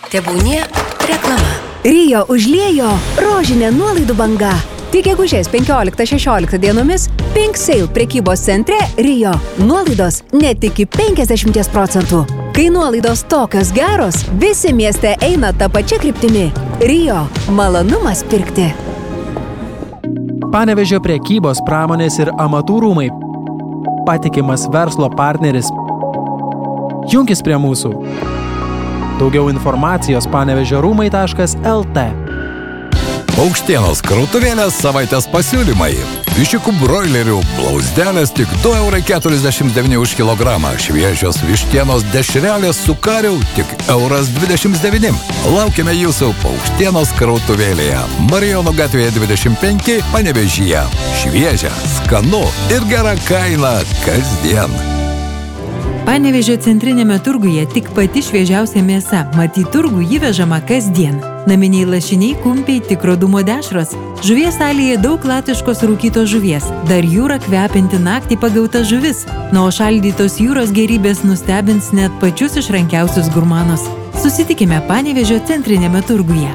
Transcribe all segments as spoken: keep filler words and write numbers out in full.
Tebūnie reklama. Rio užliejo rožinė nuolaidų banga. Tik gegužės penkioliktą šešioliktą dienomis Pink Sale prekybos centre Rio. Nuolaidos net iki penkiasdešimt procentų. Kai nuolaidos tokios geros, visi mieste eina tą pačią kryptimį. Rio. Malonumas pirkti. Panevėžio prekybos, pramonės ir amatų rūmai. Patikimas verslo partneris. Junkis prie mūsų. Daugiau informacijos panevėžio rūmai taškas el te. Paukštienos krautuvėlės savaitės pasiūlymai. Viščiukų broilerių blauzdelės tik du eurai keturiasdešimt devyni už kilogramą. Šviežios vištienos dešrelės su kariu tik euras dvidešimt devyni. Laukiame jūsų Paukštienos krautuvėlėje. Marijono gatvėje dvidešimt penki, Panevėžyje. Šviežia, skanu ir gera kaina kasdien. Panevėžio centrinėme turguje tik pati šviežiausia mėsa, mat į turgų įvežama kasdien. Naminiai lašiniai, kumpiai, tikro dūmo dešros. Žuvies salėje daug latviškos rūkytos žuvies, dar jūra kvepinti naktį pagauta žuvis, na o šaldytos jūros gerybės nustebins net pačius išrankiausius gurmanus. Susitikime Panevėžio centrinėme turguje.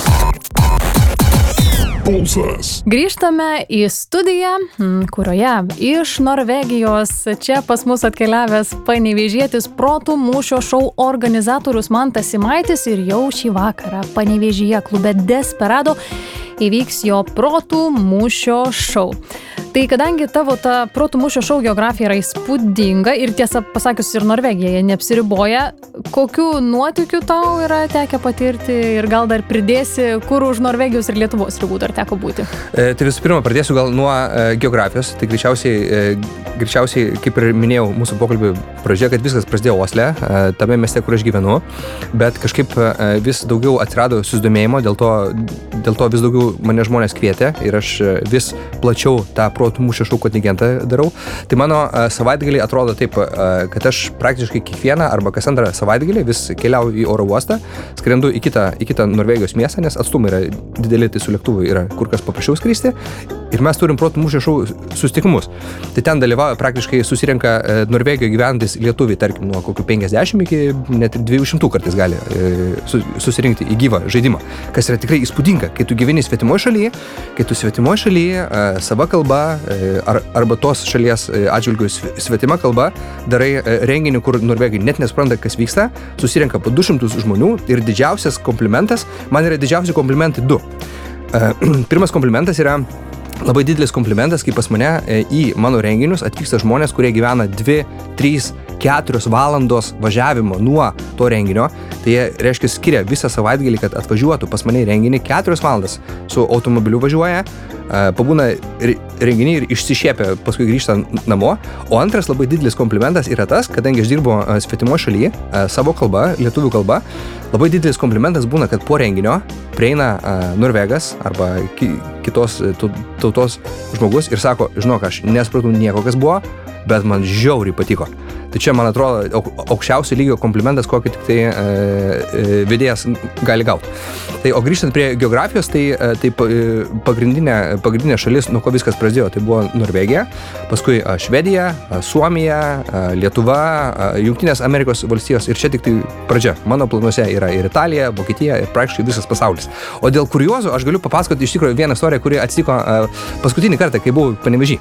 Pulsas. Grįžtame į studiją, kurioje iš Norvegijos čia pas mus atkeliavęs panevėžietis protų mūšio šou organizatorius Mantas Simaitis ir jau šį vakarą Panevėžyje klube Desperado įvyks jo protų mūšio šou. Tai kadangi tavo ta protų mūšio šou geografija yra įspūdinga ir tiesą pasakius ir Norvegija neapsiriboja, kokių nuotykių tau yra tekę patirti ir gal dar pridėsi, kur už Norvegijos ir Lietuvos ribų dar teko būti? E, tai visų pirma, pradėsiu gal nuo e, geografijos. Tai greičiausiai, e, greičiausiai, kaip ir minėjau mūsų pokalbį pradžioje, kad viskas prasidėjo Osle, e, tame mieste, kur aš gyvenu, bet kažkaip e, vis daugiau atsirado susidomėjimo, dėl to, dėl to vis daugiau mane žmonės kvietė ir aš vis plačiau tą protų mūšio šou kontingentą darau. Tai mano uh, savaitgalį atrodo taip, uh, kad aš praktiškai kiekvieną arba kas antrą savaitgalį vis keliauju į oro uostą, skrendu į kitą, į kitą Norvegijos miestą, nes atstumai yra dideli, tai su lėktuvu yra kur kas paprasčiau skristi. Ir mes turim protų mūšio šou susitikimus. Tai ten dalyvauja praktiškai susirenka uh, Norvegijoje gyvenantys lietuviai, tarkim, nuo kokių penkiasdešimt iki net dviejų šimtų kartais gali uh, susirinkti į gyvą žaidimą, kas yra tikrai įspūdinga, kai tu gyveni svetimoje šalyje, kai tu svetimoje šalyje uh, sava kalba Ar, arba tos šalies atžvilgių svetima kalba, darai renginį, kur norvegai net nespranta, kas vyksta, susirenka po du šimtus žmonių ir didžiausias komplimentas, man yra didžiausi komplimentai du. Pirmas komplimentas yra labai didelis komplimentas, kai pas mane į mano renginius atvyksta žmonės, kurie gyvena dvi, trys, keturios valandos važiavimo nuo to renginio. Tai jie, reiškia, skiria visą savaitgalį, kad atvažiuotų pas mane į renginį, keturios valandas su automobiliu važiuoja, pabūna renginį ir išsišiepia, paskui grįžta namo. O antras labai didelis komplimentas yra tas, kadangi aš dirbu svetimoje šalyje, savo kalba, lietuvių kalba, labai didelis komplimentas būna, kad po renginio prieina Norvegas arba kitos tautos žmogus ir sako, žinok, aš nesupratau nieko, kas buvo, bet man žiauriai patiko. Tai čia, man atrodo, aukščiausio lygio komplimentas, kokį tik tai e, e, vedėjas gali gauti. Tai, o grįžtant prie geografijos, tai, tai pagrindinė, pagrindinė šalis, nuo ko viskas prasidėjo, tai buvo Norvegija, paskui Švedija, Suomija, Lietuva, Jungtinės Amerikos valstijos ir čia tik tai pradžia. Mano planuose yra ir Italija, Vokietija ir praktiškai visas pasaulis. O dėl kuriozų aš galiu papasakoti iš tikrųjų vieną istoriją, kuri atsitiko paskutinį kartą, kai buvau Panevėžy.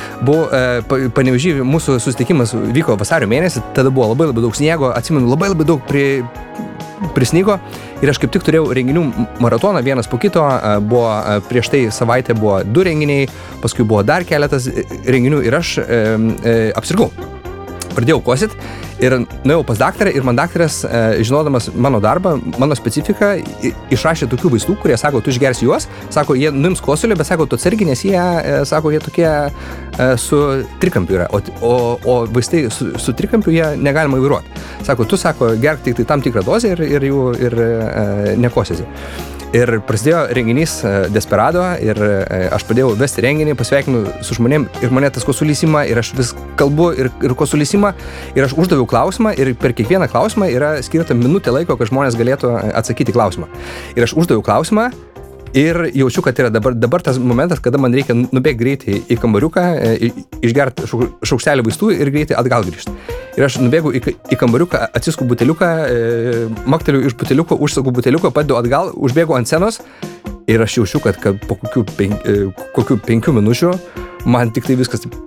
Buvau Panevėžy, mūsų susitikimas vyko vasario mėnesį, tada buvo labai labai daug sniego, atsimenu, labai labai daug pri, prisnigo ir aš kaip tik turėjau renginių maratoną vienas po kito, buvo prieš tai savaitę buvo du renginiai, paskui buvo dar keletas renginių ir aš e, e, apsirgau. Pradėjau kosit ir nuėjau pas daktarą ir man daktaras, e, žinodamas mano darbą, mano specifiką, išrašė tokių vaistų, kurie sako, tu išgersi juos, sako, jie nuims kosulį, bet sako, tu atsargiai, nes jie, e, sako, jie tokie e, su trikampiu yra, o, o, o vaistai su, su trikampiu jie negalima įvairuoti. Sako, tu, sako, gerk tik tai tam tikrą dozę ir, ir jų ir, e, nekosiesi. Ir prasidėjo renginys Desperado ir aš pradėjau vesti renginį, pasveikinu su žmonėm ir mane tas kosulys ima ir aš vis kalbu ir, ir kosulys ima ir aš uždaviau klausimą ir per kiekvieną klausimą yra skirta minutė laiko, kad žmonės galėtų atsakyti klausimą. Ir aš uždaviau klausimą ir jaučiu, kad yra dabar, dabar tas momentas, kada man reikia nubėgti greitai į kambariuką, išgerti šaukštelį vaistų ir greitai atgal grįžti. Ir aš nubėgu į, į kambariuką, atsisku buteliuką, makteliu iš buteliuko, užsaku buteliuką, padedu atgal, užbėgu ant scenos ir aš jaučiu, kad, kad po kokių, penk, kokių penkių minučių man tik tai viskas taip,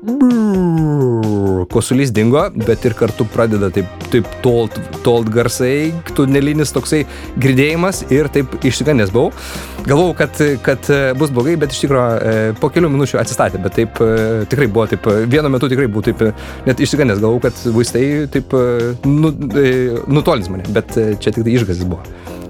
kosulys dingo, bet ir kartu pradeda taip, taip tolt, tolt garsai, tunelinis toksai girdėjimas ir taip išsigandęs buvau. Galvojau, kad, kad bus blogai, bet iš tikrųjų po kelių minučių atsistatė, bet taip tikrai buvo taip, vienu metu tikrai buvau taip net išsigandęs, galvojau, kad vaistai taip nu, nutolins mane, bet čia tik tai išgąstis buvo.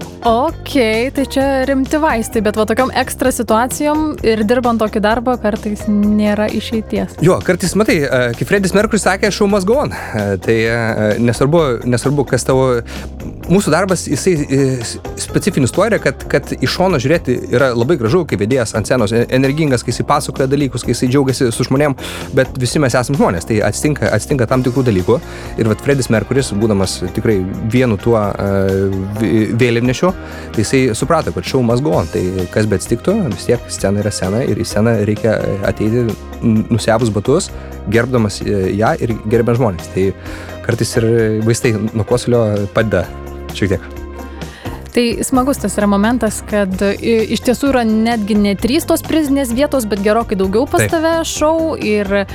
Ok, tai čia rimti vaistai, bet va tokiom ekstra situacijom ir dirbant tokį darbą kartais nėra išeities. Jo, kartais, matai, kaip Freddis Mercury sakė, show must go on. Tai nesvarbu, nesvarbu, kas tavo... Mūsų darbas, jisai specifinis tuo yra, kad, kad iš šono žiūrėti yra labai gražu, kaip vedėjas ant scenos, energingas, kai jisai pasakoja dalykus, kai jisai džiaugiasi su žmonėm, bet visi mes esame žmonės, tai atsitinka, atsitinka tam tikrų dalykų. Ir vat Freddis Mercury, būdamas tikrai vienu tuo uh, vėliavnešiu, tai jisai suprato, kad show must go on. Tai kas bet atsitiktų, vis tiek scena yra scena ir į sceną reikia ateiti nusiavus batus, gerbdamas ją ir gerbiant žmonės. Tai kartais ir vaistai nuo kosulio padeda šiek tiek. Tai smagus tas yra momentas, kad iš tiesų yra netgi ne trys tos prizinės vietos, bet gerokai daugiau pas tave šou ir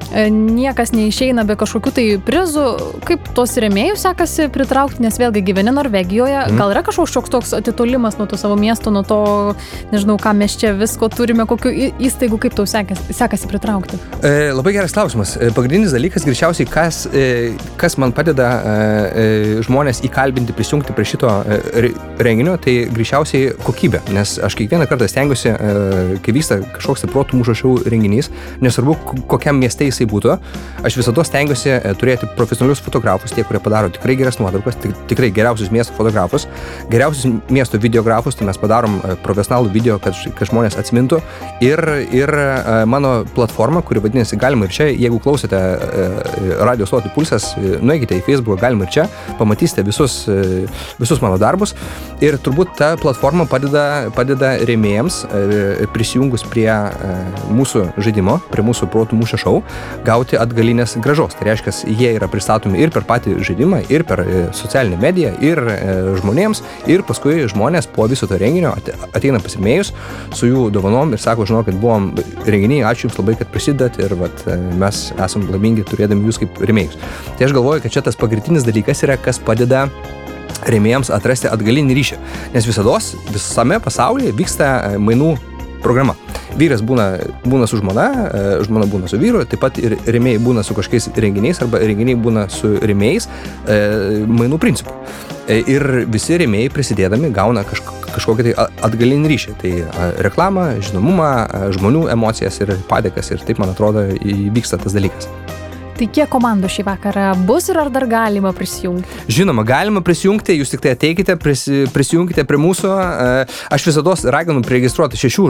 niekas neišeina be kažkokių tai prizų. Kaip tos rėmėjus sekasi pritraukti, nes vėlgi gyveni Norvegijoje, mm. gal yra kažkoks šioks toks atitolimas nuo to savo miesto, nuo to, nežinau, ką mes čia visko turime, kokių įstaigų, kaip tau sekasi, sekasi pritraukti? E, labai geras klausimas. Pagrindinis dalykas, greičiausiai, kas, e, kas man padeda e, žmonės įkalbinti, prisijungti prie šito e, renginio, tai greičiausiai kokybė, nes aš kiekvieną kartą stengiuosi, e, kai vyksta kažkoks tai protų mūšio šou renginys, nesvarbu, kokiam mieste jis būtų, aš visada stengiuosi turėti profesionalius fotografus, tie, kurie padaro tikrai geras nuotraukas, tik, tikrai geriausius miesto fotografus, geriausius miesto videografus, tai mes padarom profesionalų video, kad, kad žmonės atsimintų ir, ir mano platforma, kuri vadinasi Galima ir čia, jeigu klausėte radio stotį Pulsas, nueikite į Facebooką Galima ir čia, pamatysite visus, visus mano darbus ir turbūt ta platforma padeda, padeda rėmėjams prisijungus prie mūsų žaidimo, prie mūsų protų mūšio šou, gauti atgalinės grąžos. Tai reiškia, jie yra pristatomi ir per patį žaidimą, ir per socialinę mediją, ir žmonėms, ir paskui žmonės po viso to renginio ateina pas rėmėjus su jų dovanom ir sako, žinokit, buvom renginiai, ačiū jums labai, kad prisidat ir vat, mes esam laimingi turėdami jūs kaip rėmėjus. Tai aš galvoju, kad čia tas pagrindinis dalykas yra, kas padeda rėmėjams atrasti atgalinį ryšį. Nes visados visame pasaulyje vyksta mainų programa. Vyras būna, būna su žmona, žmona būna su vyru, taip pat ir rėmėjai būna su kažkokiais renginiais arba renginiai būna su rėmėjais e, mainų principų. E, ir visi rėmėjai prisidėdami gauna kažk, kažkokį tai atgalinį ryšį. Tai reklamą, žinomumą, žmonių emocijas ir padėkas ir taip, man atrodo, įvyksta tas dalykas. Tai kiek komandų šį vakarą bus ir ar dar galima prisijungti? Žinoma, galima prisijungti, jūs tik tai ateikite, prisi, prisijungkite prie mūsų. Aš visados raginu priregistruoti šešių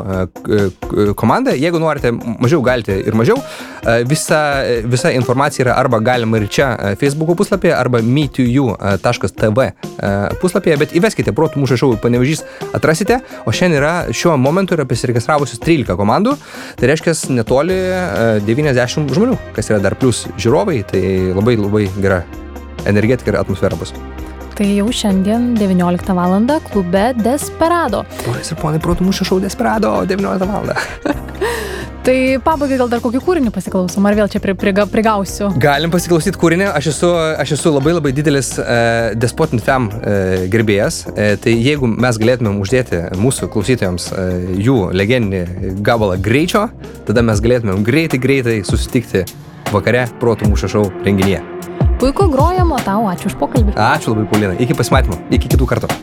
žmonių komandą. Jeigu norite mažiau, galite ir mažiau. Visa, visa informacija yra arba galima ir čia Facebook'o puslapyje, arba me to you taškas t v puslapyje, bet įveskite protų mūšio šou Panevėžys, atrasite. O šiandien yra, šiuo momentu yra prisiregistravusius trylika komandų. Tai reiškia netoli devyniasdešimt žmonių, kas yra dar plus žiūrovai, tai labai labai gera energetika ir atmosfera bus. Tai jau šiandien devynioliktą valandą klube Desperado. Ponas ir ponai, protų mūšio šou Desperado, devynioliktą valandą. Tai pabaigai gal dar kokį kūrinį pasiklausom, ar vėl čia pri, priga, prigausiu? Galim pasiklausyti kūrinį, aš esu, aš esu labai labai didelis uh, Despotin Fem uh, gerbėjas, uh, tai jeigu mes galėtumėm uždėti mūsų klausytojams uh, jų legendinį gabalą greičio, tada mes galėtumėm greitai greitai susitikti vakare protų mūšio šou renginyje. Puiku, grojam, o tau ačiū už pokalbį. Ačiū labai, Paulina. Iki pasimatymo. Iki kitų kartų.